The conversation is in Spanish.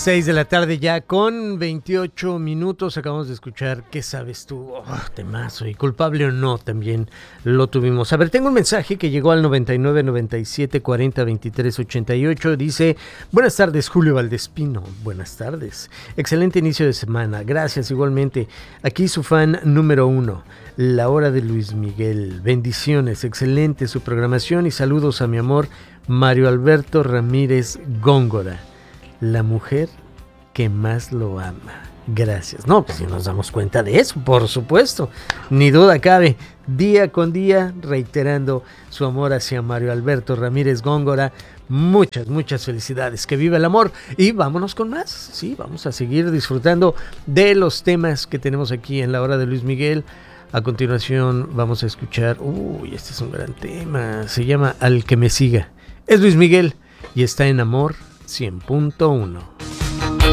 6 de la tarde ya con 28 minutos. Acabamos de escuchar ¿Qué sabes tú? Temazo. Y culpable o no también lo tuvimos. A ver, tengo un mensaje que llegó al 99 97 40 23 88. Dice: buenas tardes, Julio Valdespino. Buenas tardes. Excelente inicio de semana. Gracias igualmente. Aquí su fan número 1, La Hora de Luis Miguel. Bendiciones. Excelente su programación y saludos a mi amor Mario Alberto Ramírez Góngora, la mujer que más lo ama. Gracias. No, pues si nos damos cuenta de eso, por supuesto, ni duda cabe, día con día reiterando su amor hacia Mario Alberto Ramírez Góngora. Muchas felicidades, que viva el amor. Y vámonos con más. Sí, vamos a seguir disfrutando de los temas que tenemos aquí en La Hora de Luis Miguel. A continuación vamos a escuchar, este es un gran tema, se llama Al que me siga. Es Luis Miguel y está en Amor 100.1.